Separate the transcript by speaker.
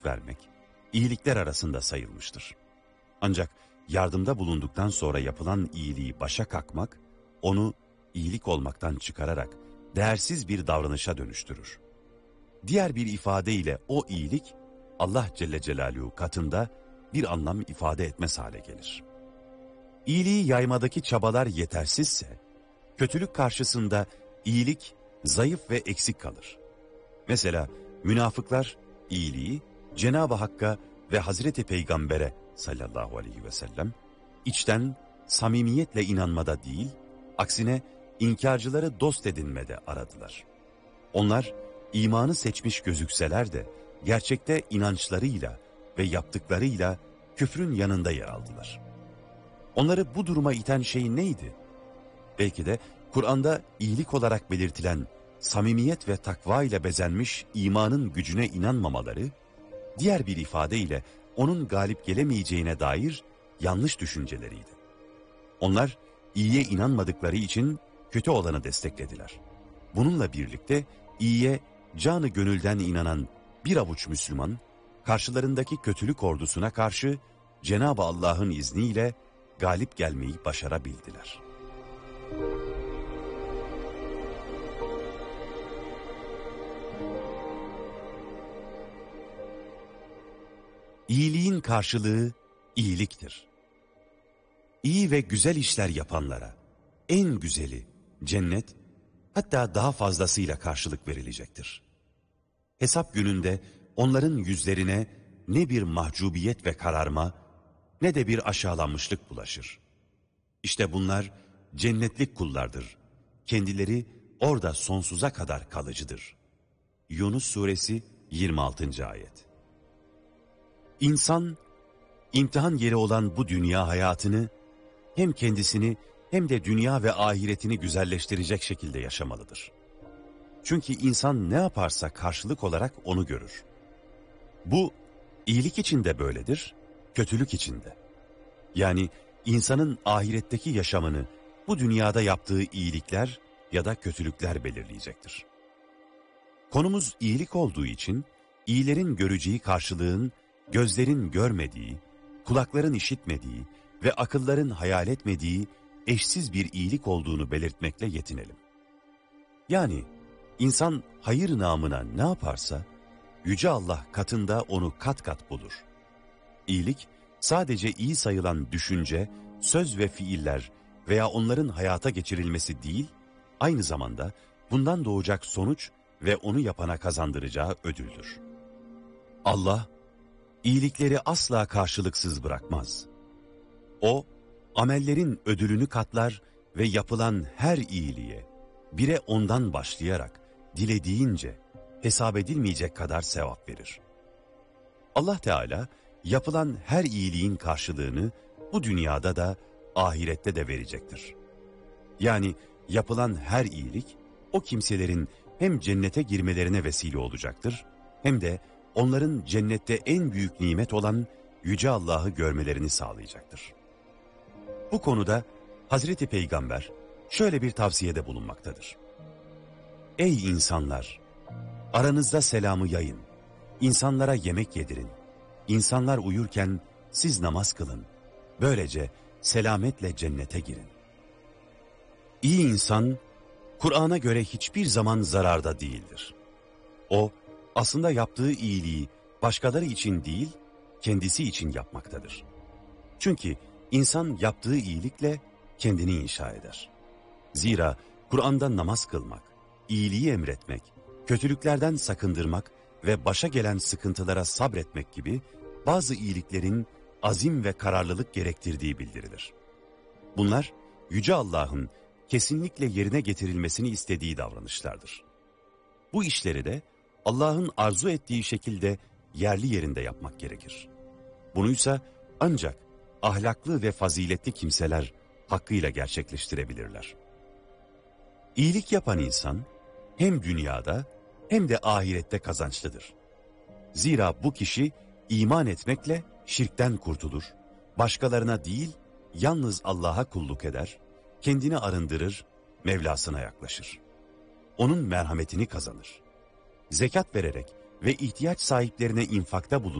Speaker 1: vermek, iyilikler arasında sayılmıştır. Ancak yardımda bulunduktan sonra yapılan iyiliği başa kakmak, onu iyilik olmaktan çıkararak değersiz bir davranışa dönüştürür. Diğer bir ifadeyle o iyilik, Allah Celle Celaluhu katında bir anlam ifade etmez hale gelir. İyiliği yaymadaki çabalar yetersizse, kötülük karşısında iyilik zayıf ve eksik kalır. Mesela münafıklar iyiliği Cenab-ı Hakk'a ve Hazreti Peygamber'e sallallahu aleyhi ve sellem içten samimiyetle inanmada değil, aksine inkarcıları dost edinmede aradılar. Onlar imanı seçmiş gözükseler de gerçekte inançlarıyla ve yaptıklarıyla küfrün yanında yer aldılar. Onları bu duruma iten şey neydi? Belki de Kur'an'da iyilik olarak belirtilen samimiyet ve takva ile bezenmiş imanın gücüne inanmamaları, diğer bir ifadeyle onun galip gelemeyeceğine dair yanlış düşünceleriydi. Onlar iyiye inanmadıkları için kötü olanı desteklediler. Bununla birlikte iyiye canı gönülden inanan bir avuç Müslüman, karşılarındaki kötülük ordusuna karşı Cenab-ı Allah'ın izniyle galip gelmeyi başarabildiler. İyiliğin karşılığı iyiliktir. İyi ve güzel işler yapanlara en güzeli cennet, hatta daha fazlasıyla karşılık verilecektir. Hesap gününde onların yüzlerine ne bir mahcubiyet ve kararma ne de bir aşağılanmışlık bulaşır. İşte bunlar cennetlik kullardır. Kendileri orada sonsuza kadar kalıcıdır. Yunus Suresi 26. ayet. İnsan, imtihan yeri olan bu dünya hayatını hem kendisini hem de dünya ve ahiretini güzelleştirecek şekilde yaşamalıdır. Çünkü insan ne yaparsa karşılık olarak onu görür. Bu iyilik için de böyledir, kötülük için de. Yani insanın ahiretteki yaşamını bu dünyada yaptığı iyilikler ya da kötülükler belirleyecektir. Konumuz iyilik olduğu için iyilerin göreceği karşılığın gözlerin görmediği, kulakların işitmediği ve akılların hayal etmediği eşsiz bir iyilik olduğunu belirtmekle yetinelim. Yani insan hayır namına ne yaparsa Yüce Allah katında onu kat kat bulur. İyilik sadece iyi sayılan düşünce, söz ve fiiller veya onların hayata geçirilmesi değil, aynı zamanda bundan doğacak sonuç ve onu yapana kazandıracağı ödüldür. Allah iyilikleri asla karşılıksız bırakmaz. O, amellerin ödülünü katlar ve yapılan her iyiliğe, bire ondan başlayarak, dilediğince, hesap edilmeyecek kadar sevap verir. Allah Teala, yapılan her iyiliğin karşılığını bu dünyada da, ahirette de verecektir. Yani yapılan her iyilik, o kimselerin hem cennete girmelerine vesile olacaktır, hem de onların cennette en büyük nimet olan Yüce Allah'ı görmelerini sağlayacaktır. Bu konuda Hazreti Peygamber şöyle bir tavsiyede bulunmaktadır. Ey insanlar! Aranızda selamı yayın, insanlara yemek yedirin, insanlar uyurken siz namaz kılın, böylece selametle cennete girin. İyi insan, Kur'an'a göre hiçbir zaman zararda değildir. O, aslında yaptığı iyiliği başkaları için değil, kendisi için yapmaktadır. Çünkü insan yaptığı iyilikle kendini inşa eder. Zira Kur'an'da namaz kılmak, iyiliği emretmek, kötülüklerden sakındırmak ve başa gelen sıkıntılara sabretmek gibi bazı iyiliklerin azim ve kararlılık gerektirdiği bildirilir. Bunlar Yüce Allah'ın kesinlikle yerine getirilmesini istediği davranışlardır. Bu işleri de Allah'ın arzu ettiği şekilde yerli yerinde yapmak gerekir. Bunuysa ancak ahlaklı ve faziletli kimseler hakkıyla gerçekleştirebilirler. İyilik yapan insan hem dünyada hem de ahirette kazançlıdır. Zira bu kişi iman etmekle şirkten kurtulur, başkalarına değil yalnız Allah'a kulluk eder, kendini arındırır, Mevlasına yaklaşır. Onun merhametini kazanır. Zekat vererek ve ihtiyaç sahiplerine infakta bulunur.